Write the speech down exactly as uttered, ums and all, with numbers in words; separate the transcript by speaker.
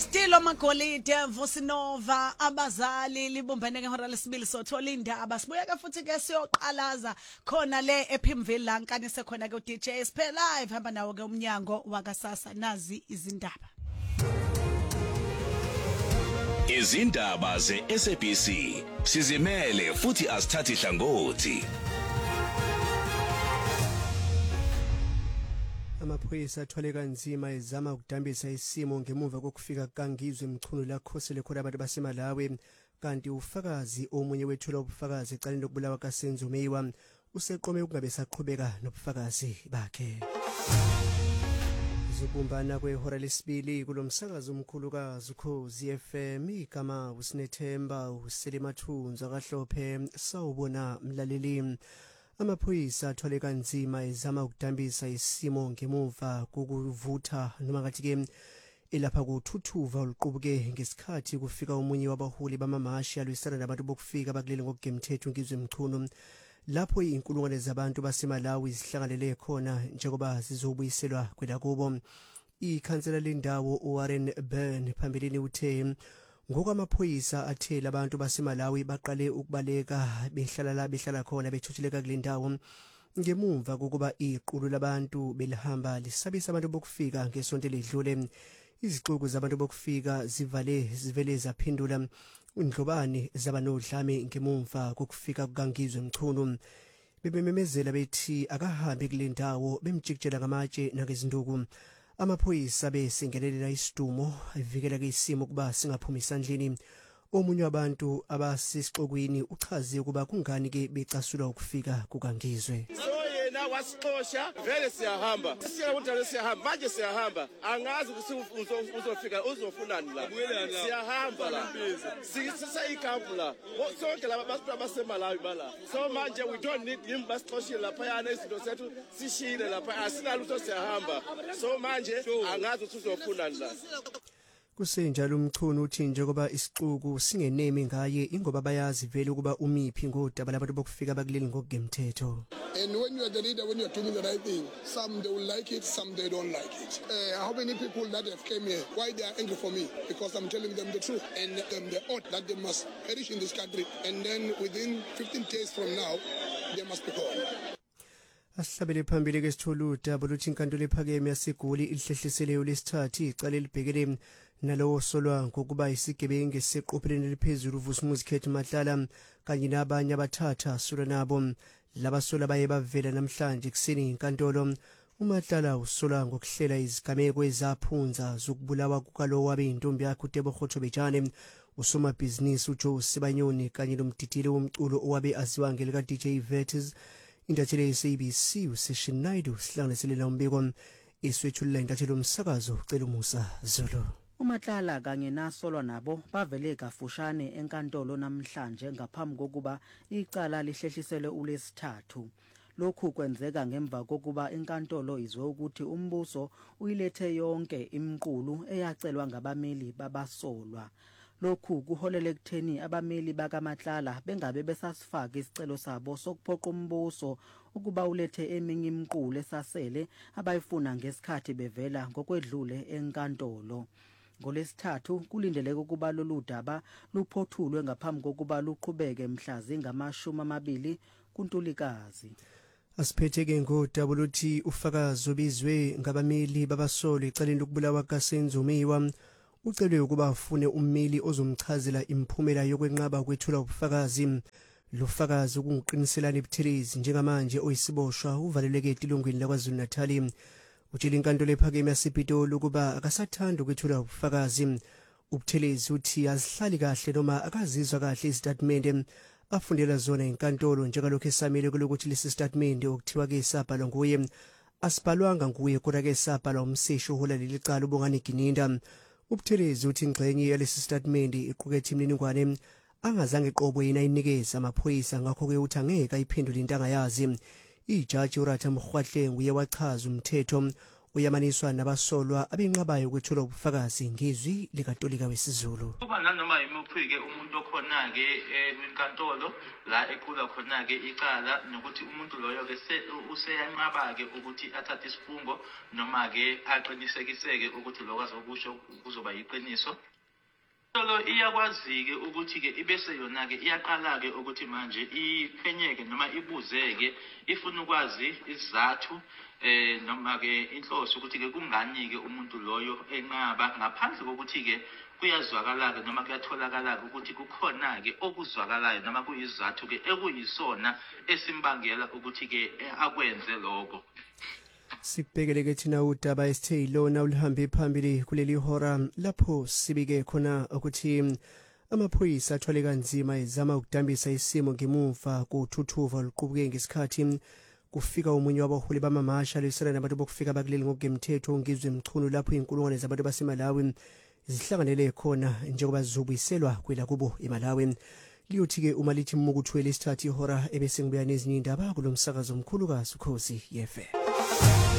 Speaker 1: Stilo Magolide, Vosinova, abazali libumbene ngehora lesibili sothola indaba. Sibuya ke futhi ke siyoqalaza khona le ePimville la nkanise khona ke uD J Siphe live hamba nawo ke umnyango wakasasa nazi izindaba.
Speaker 2: Izindaba ze-S A B C sizimele futhi asithathi hlangothi.
Speaker 3: Amaphoyisa athwale kanzima ezama ukudambisa isimo ngemuva kokufika kaNgizwe Mchunu la khosele khona abantu baseMalawi kanti ufakazi omunye wethula ubufakazi ecaleni lokubulawa kaSenzo Meyiwa useqome ukungabe saqhubeka nobufakazi bakhe. Zokumbana kwehora lesibili kulomsakazo omkhulukazi uKhozi F M igama uSinethemba uSelimathunza kaHlophe sawubona mlaleli. Amaphoyisa athwale kanzima ezama ukudambisa isimo ngemuva kokuvutha noma ngathi ke elapha kuthuthuva oluqubuke ngesikhathi kufika umunye wabaholi bamamashi alwisana nabantu bokufika bakulele ngokugemthetho Ngizwe Mchunu lapho inkulungwane zabantu baseMalawi zihlanganele khona njengoba zizobuyiselwa kwelakubo. Ikhansela lendawo uWarren Burn phambilini uthe ngokwamaphoyisa athela abantu baseMalawi baqale ukubaleka behlala la behlala khona bethuthuleka kule ndawo ngemuva kokuba iqulu labantu belihamba lisabisa abantu bokufika ngesonto ledlule. Izixuku zabantu bokufika zivale zivele zaphendula indlobane zabanodlame ngemuva kokufika kukaNgizwe Mchunu bebememezela bethi akahambe kule ndawo bemjikijela ngamatshe nakezinduku. Amaphoyisa besengelela isidumo ivikela ke isimo kuba singaphumi isandleni. Omunye wabantu abasisixokwini uchaze ukuba kungani ke becasulwa ukufika kukaNgizwe.
Speaker 4: Yena wasixosha vele siyahamba siya ukuthi siyahamba manje siyahamba angazi ukuthi uzofika uzofunani la siyahamba la sisisa ikampu la sonke laba basipha abaseMalawi bala so manje we don't need him basixoshile lapha yana izinto sethu sishile lapha asinalo ukuthi siyahamba so manje angazi ukuthi uzofunani la.
Speaker 3: Kusenjalo uMchunu uthi njengoba isixuku singenemi ngaye ingoba bayazi vele ukuba umiphi ngodaba labantu bokufika bakuleli ngokugemthetho.
Speaker 5: And when you are the leader, when you are doing the right thing, some they will like it, some they don't like it. Uh, how many people that have came here, why they are angry for me? Because I'm telling them the truth and um, the oath that they must perish in this country. And then within fifteen days from now, they must be gone.
Speaker 3: Asihlabele phambili ke sithuluda boluthi inkantolo ephakeme yaseGoli ilihlehliseleyo lesithathu icala libhekele nalowo solwa ngokuba isigebengu seqopheleni liphezulu uVusumuzi Matlala kanye nabanye abathatha solwa nabo. Laba sola baye bavela namhlanje kuseni inkantolo. uMatlala usolwa ngokuhlela izigameko ezaphunza zokubulawa kukalo wabe intombi yakhe uTebo Khothobejane usomabhizinisi uJoe Sibanyoni kanye nomdidili womculo owabe aziwa ngelika D J Vetters. Intatheli ye-S A B C uSession Naidu sihlanganiselela umbiko iswetshulula intatheli umsakazo cela umusa Zulu.
Speaker 6: uMatlala kanye nasolwa nabo bavele kafushane enkantolo namhlanje ngaphambi kokuba icala lihlehliselwe ulesithathu. Lokhu kwenzeka ngemva kokuba inkantolo izwe ukuthi umbuso uyilethe yonke imiqulu eyacelwa ngabameli babasolwa. Lokhu kuholele ekutheni abameli bakaMatlala bengabe besasifaka isicelo sabo sokuphoqa umbuso ukuba ulethe eminye imiqulu esasele abayifuna ngesikhathi bevela ngokwedlule enkantolo. Ngolesithathu kulindeleke ukuba lolu daba luphothulwe ngaphambi kokuba luqhubeke mhla zingamashumi amabili kuNtulikazi.
Speaker 3: Asiphetheke ngodaba oluthi ufakazi obizwe ngabameli babasolo ecaleni lokubulawa kaSenzo Meyiwa ucelwe ukuba afune ummeli ozomchazela imphumela yokwenqaba ukwethula ubufakazi. Lo fakazi ukungiqiniselana eButhelezi njengamanje oyisiboshwa uvaleleke etilongweni laKwaZulu Natal. Utshela inkantolo ephakeme yasePitoli ukuba akasathanda ukwethula ubufakazi. uButhelezi uthi azihlali kahle noma akazizwa kahle istatement afundela zona inkantolo njengalokho esamele kulokuthi lesi statement okuthiwa ke sabhalwa nguye asibhalwanga nguye kodwa ke sabhalwa umseshi ohola leli cala ubongani Gininda. uButhelezi uthi ingxenye yalesi statement iqukethe imininingwane angazange eqobwe yena inikeza amaphoyisa ngakho ke uthi angeke ayiphendule into angayazi. Ijaji uRatha Mkhwahle nguye wachaza umthetho uyamaniswa nabasolwa abenqabayo ukwethula ubufakazi ngizwi likatolika wesiZulu.
Speaker 7: Kuba nanoma imuphi-ke umuntu okhona-ke kwinkantolo la equla khona-ke icala nokuthi umuntu loyo-ke useyanqaba-ke ukuthi athathe isifungo noma-ke aqinisekise-ke ukuthi lokho azokusho kuzoba yiqiniso. Inkantolo iyakwazi-ke ukuthi-ke ibese yona-ke iyaqala-ke ukuthi manje iphenyeke noma ibuzeke ifuna ukwazi isizathu eh noma ke inhloso ukuthi ke kungani ke umuntu loyo enqaba ngaphandle kokuthi ke kuyazwakala ke noma kuyatholakala ukuthi kukhona ke okuzwakalayo noma kuyizathu ke ekuyisona esimbangela ukuthi ke akwenze lokho.
Speaker 3: Sibhekele ke thina udaba esithe ilona ulihambe phambili kuleli hora lapho sibike khona ukuthi amaphoyisa athwale kanzima ezama ukudambisa isimo ngemuva kothuthuva oluqubuke ngesikhathi kufika umunye wabaholi bamamasha lesela nabantu bokufika bakuleli ngokugemthetho ngizwe emchunu lapho inkulungwane zabantu baseMalawi zihlanganele khona njengoba zizobuyiselwa kwela kubo eMalawi. Liyothi ke uma lithi mukuthwele isithathi ihora ebese ngibuya nezinye indaba kulomsakazo omkhulukazi Ukhozi F M.